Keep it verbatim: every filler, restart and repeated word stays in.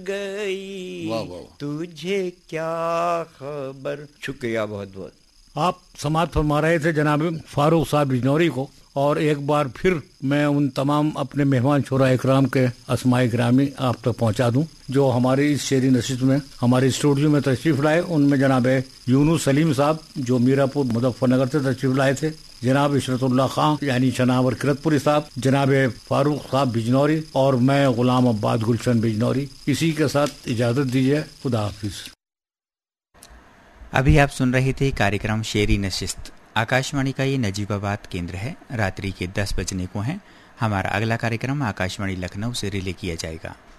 गई वाह वाह, तुझे क्या खबर। शुक्रिया बहुत बहुत। आप समाप्त फरमा रहे थे जनाब फारूक साहब बिजनौरी को, और एक बार फिर मैं उन तमाम अपने मेहमान शोरा इकराम के अस्माए गिरामी आप तक पहुंचा दूं जो हमारी इस शेरी नशिस्त में हमारे स्टूडियो में तशरीफ लाए। उनमें जनाब यूनुस सलीम साहब जो मीरापुर मुजफ्फरनगर से तशरीफ लाए थे, जनाब इशरतुल्लाह खां यानी शनावर किरतपुरी साहब, जनाब फारूक साहब बिजनौरी और मैं गुलाम अब्बास गुलशन बिजनौरी। इसी के साथ इजाजत दीजिए, खुदा हाफिज। अभी आप सुन रहे थे कार्यक्रम शेरी नशिस्त। आकाशवाणी का ये नजीबाबाद केंद्र है। रात्रि के दस बजने को हैं। हमारा अगला कार्यक्रम आकाशवाणी लखनऊ से रिले किया जाएगा।